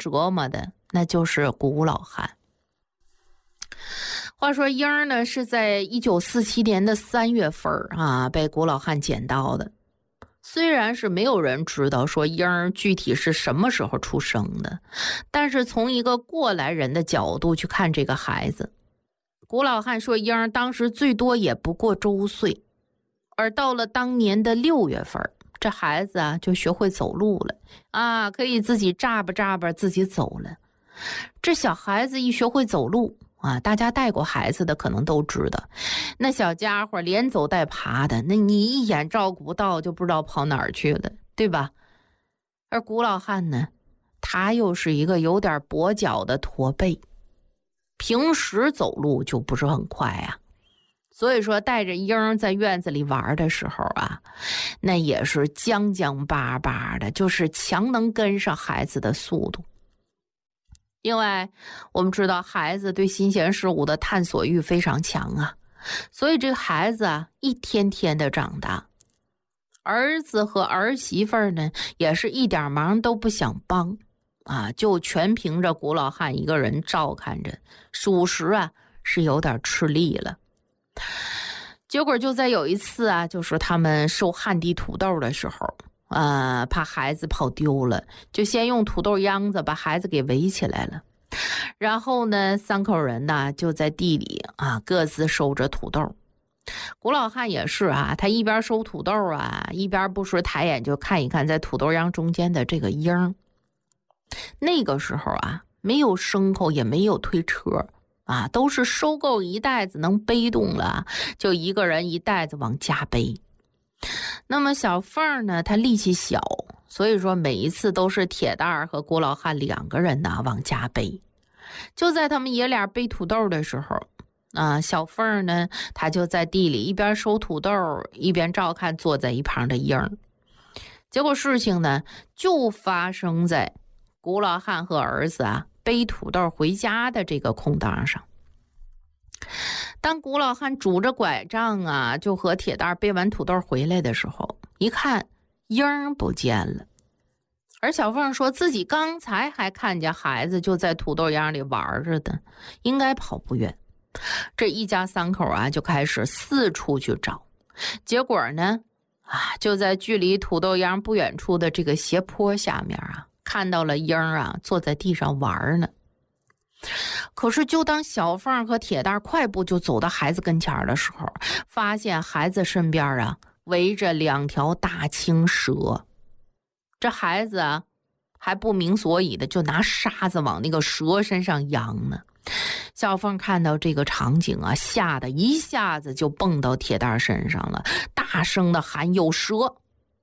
折磨的那就是古老汉。话说英儿呢是在1947年的3月份被古老汉捡到的。虽然是没有人知道说英儿具体是什么时候出生的，但是从一个过来人的角度去看这个孩子，古老汉说英儿当时最多也不过周岁，而到了当年的6月份，这孩子就学会走路了可以自己眨巴眨巴自己走了。这小孩子一学会走路大家带过孩子的可能都知道，那小家伙连走带爬的，那你一眼照顾不到就不知道跑哪儿去了，对吧？而古老汉呢，他又是一个有点跛脚的驼背，平时走路就不是很快所以说带着英在院子里玩的时候那也是僵僵巴巴的，就是强能跟上孩子的速度。另外我们知道孩子对新鲜事物的探索欲非常强所以这个孩子一天天的长大，儿子和儿媳妇呢也是一点忙都不想帮就全凭着古老汉一个人照看着，属实是有点吃力了。结果就在有一次就是他们收旱地土豆的时候怕孩子跑丢了，就先用土豆秧子把孩子给围起来了。然后呢，3口人就在地里各自收着土豆。古老汉也是他一边收土豆一边不时抬眼就看一看在土豆秧中间的这个秧。那个时候没有牲口也没有推车都是收购一袋子能背动了，就一个人一袋子往家背。那么小凤呢，她力气小，所以说每一次都是铁蛋儿和古老汉2个人往家背。就在他们爷俩背土豆的时候小凤呢，她就在地里一边收土豆一边照看坐在一旁的英。结果事情呢就发生在古老汉和儿子背土豆回家的这个空档上。当古老汉拄着拐杖就和铁蛋背完土豆回来的时候，一看英不见了。而小凤说自己刚才还看见孩子就在土豆秧里玩着的，应该跑不远。这一家3口就开始四处去找，结果呢就在距离土豆秧不远处的这个斜坡下面看到了英坐在地上玩呢。可是就当小凤和铁蛋快步就走到孩子跟前的时候，发现孩子身边围着2条大青蛇。这孩子还不明所以的就拿沙子往那个蛇身上扬呢。小凤看到这个场景吓得一下子就蹦到铁蛋身上了，大声的喊有蛇。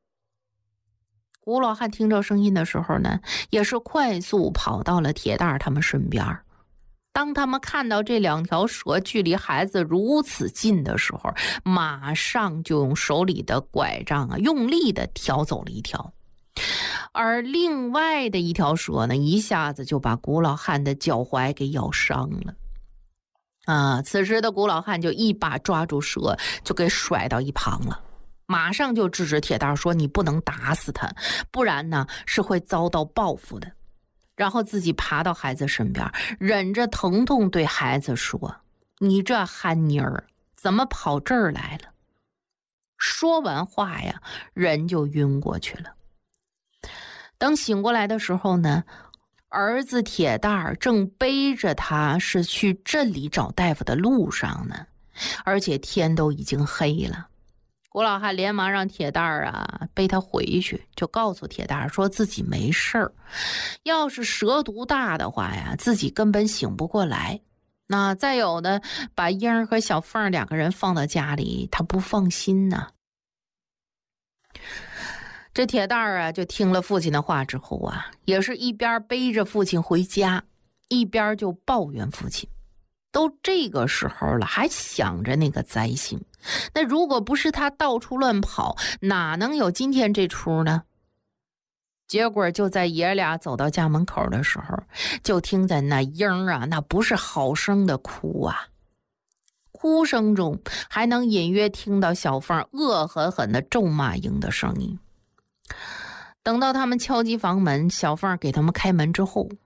古老汉听着声音的时候呢，也是快速跑到了铁蛋他们身边。当他们看到这2条蛇距离孩子如此近的时候，马上就用手里的拐杖用力的挑走了一条。而另外的一条蛇呢，一下子就把古老汉的脚踝给咬伤了。此时的古老汉就一把抓住蛇，就给甩到一旁了，马上就制止铁蛋说：“你不能打死他，不然呢是会遭到报复的。”然后自己爬到孩子身边，忍着疼痛对孩子说：“你这憨妮儿，怎么跑这儿来了？”说完话人就晕过去了。等醒过来的时候呢，儿子铁蛋正背着他是去镇里找大夫的路上呢，而且天都已经黑了。古老汉连忙让铁蛋背他回去，就告诉铁蛋说自己没事儿，要是蛇毒大的话自己根本醒不过来。那再有的把英和小凤2个人放到家里，他不放心呢。这铁蛋就听了父亲的话之后也是一边背着父亲回家，一边就抱怨父亲。都这个时候了，还想着那个灾星，那如果不是他到处乱跑，哪能有今天这出呢？结果就在爷俩走到家门口的时候，就听见那英那不是好声的哭哭声中还能隐约听到小凤恶狠狠的咒骂英的声音。等到他们敲击房门，小凤给他们开门之后